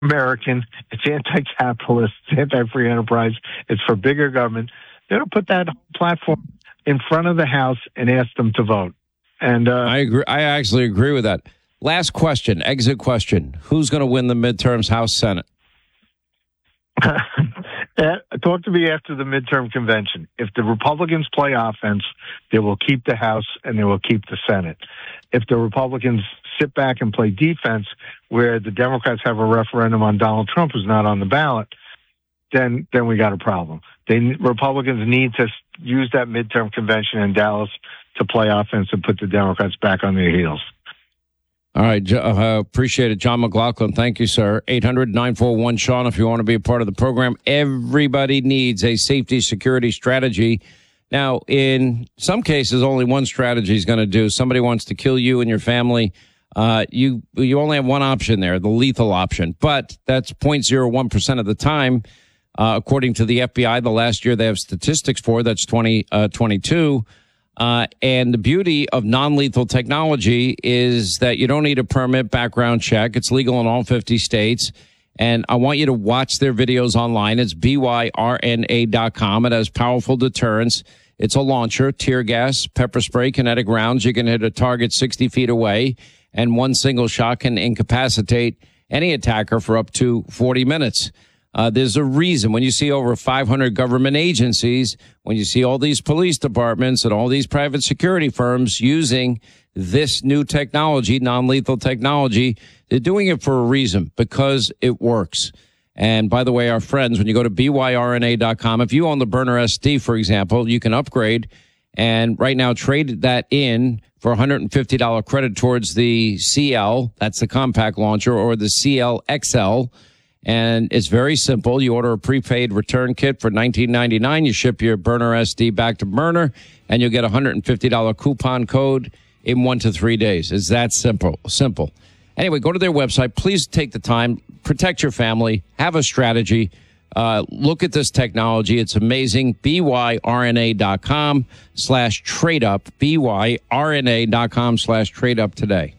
American. It's anti-capitalist. It's anti-free enterprise. It's for bigger government. They don't put that platform in front of the House and ask them to vote. And I agree. I actually agree with that. Last question, exit question. Who's going to win the midterms, House, Senate? Talk to me after the midterm convention. If the Republicans play offense, they will keep the House and they will keep the Senate. If the Republicans sit back and play defense, where the Democrats have a referendum on Donald Trump who's not on the ballot, then we got a problem. Republicans need to use that midterm convention in Dallas to play offense and put the Democrats back on their heels. All right. Appreciate it. John McLaughlin, thank you, sir. 800-941-SEAN if you want to be a part of the program. Everybody needs a safety security strategy. Now, in some cases, only one strategy is going to do. Somebody wants to kill you and your family. You only have one option there, the lethal option. But that's 0.01% of the time. According to the FBI, the last year they have statistics for, that's 2022. And the beauty of non-lethal technology is that you don't need a permit, background check. It's legal in all 50 states. And I want you to watch their videos online. It's byrna.com. It has powerful deterrence. It's a launcher, tear gas, pepper spray, kinetic rounds. You can hit a target 60 feet away, and one single shot can incapacitate any attacker for up to 40 minutes. There's a reason when you see over 500 government agencies, when you see all these police departments and all these private security firms using this new technology, non-lethal technology, they're doing it for a reason, because it works. And by the way, our friends, when you go to byrna.com, if you own the Burner SD, for example, you can upgrade and right now trade that in for $150 credit towards the CL, that's the compact launcher, or the CL XL. And it's very simple. You order a prepaid return kit for $19.99. You ship your Burner SD back to Burner, and you'll get a $150 coupon code in 1 to 3 days. It's that simple. Anyway, go to their website. Please take the time. Protect your family. Have a strategy. Look at this technology. It's amazing. byrna.com/trade-up. byrna.com/trade-up today.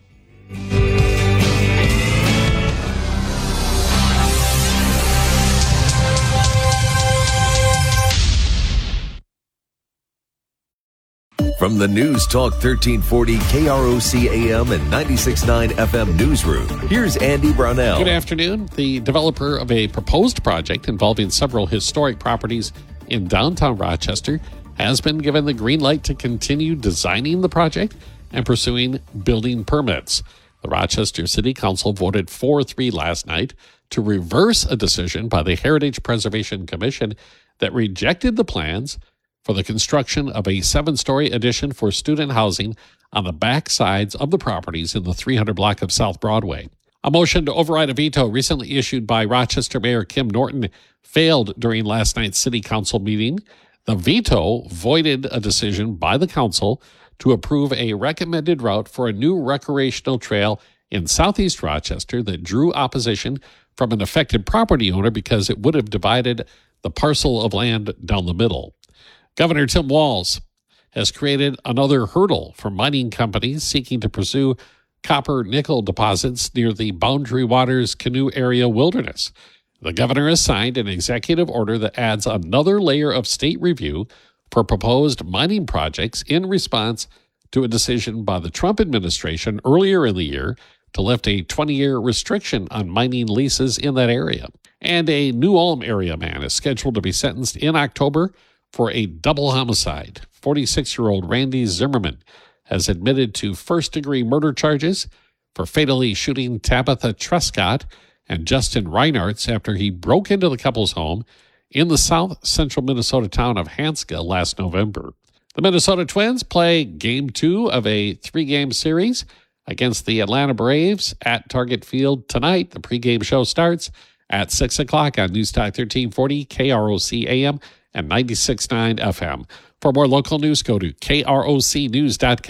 From the News Talk 1340 KROC AM and 96.9 FM newsroom, here's Andy Brownell. Good afternoon. The developer of a proposed project involving several historic properties in downtown Rochester has been given the green light to continue designing the project and pursuing building permits. The Rochester City Council voted 4-3 last night to reverse a decision by the Heritage Preservation Commission that rejected the plans for the construction of a 7-story addition for student housing on the back sides of the properties in the 300 block of South Broadway. A motion to override a veto recently issued by Rochester Mayor Kim Norton failed during last night's City Council meeting. The veto voided a decision by the council to approve a recommended route for a new recreational trail in southeast Rochester that drew opposition from an affected property owner because it would have divided the parcel of land down the middle. Governor Tim Walz has created another hurdle for mining companies seeking to pursue copper-nickel deposits near the Boundary Waters Canoe Area Wilderness. The governor has signed an executive order that adds another layer of state review for proposed mining projects in response to a decision by the Trump administration earlier in the year to lift a 20-year restriction on mining leases in that area. And a New Ulm area man is scheduled to be sentenced in October for a double homicide. 46-year-old Randy Zimmerman has admitted to first-degree murder charges for fatally shooting Tabitha Trescott and Justin Reinartz after he broke into the couple's home in the south-central Minnesota town of Hanska last November. The Minnesota Twins play Game 2 of a 3-game series against the Atlanta Braves at Target Field tonight. The pregame show starts at 6 o'clock on News Talk 1340 KROC AM and 96.9 FM. For more local news, go to krocnews.com.